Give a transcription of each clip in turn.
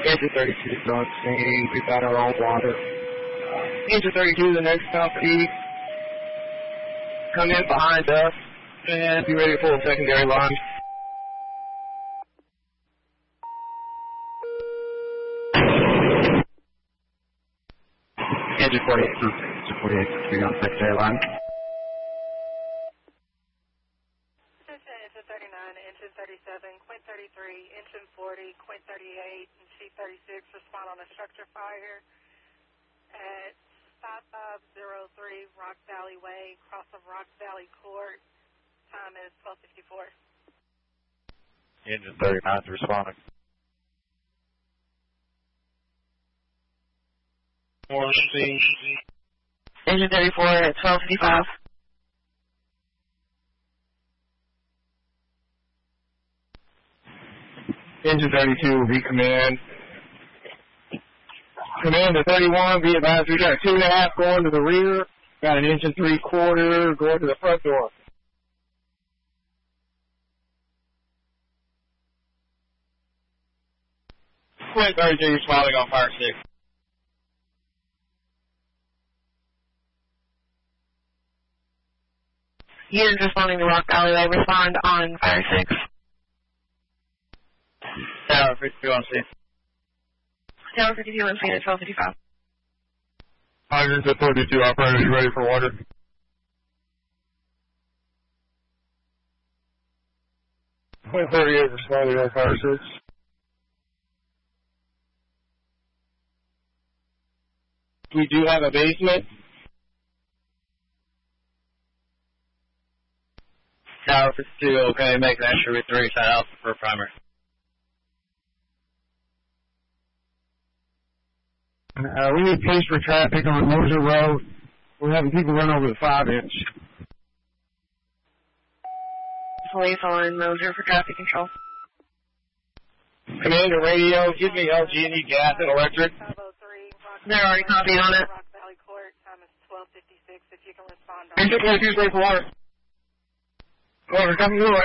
Engine 32 on scene. We've got our own water. Engine 32, the next company. Come in behind us and be ready to pull a secondary line. Engine 48 on secondary line. Engine 39, engine 37, Quint 33, engine 40, Quint 38, and C36 respond on a structure fire at 5503 Rock Valley Way, cross of Rock Valley Court. Time is 12:54. Engine 39 is responding. Engine 34 at 12:55. Engine 32 will be command. Command to 31, be advised we got a 2.5 going to the rear. Got an engine 3/4 going to the front door. Quint 32 responding on fire 6. Units responding to Rock Valley Way, respond on fire 6. Tower 52 on scene. Tower 52 on scene at 12:55. Hydrants at 32, operators ready for water. Quint 38 responding on fire 6. We do have a basement. Tower 52, okay, make an entry with 3 side alpha for primary. We need police for traffic on Moser Road. We're having people run over the 5-inch. Police on Moser for traffic control. Commander radio, give me LG&E gas and electric. 503 Rock They're already copied on it. Rock Valley Court. Time is 12:56. If you can respond on Engine 22 is ready for water. Water coming through.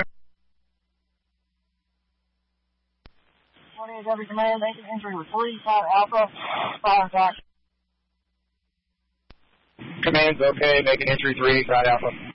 28 every command, engine entry with 3 side alpha, fire attack. Command's okay, make an entry 3 side alpha.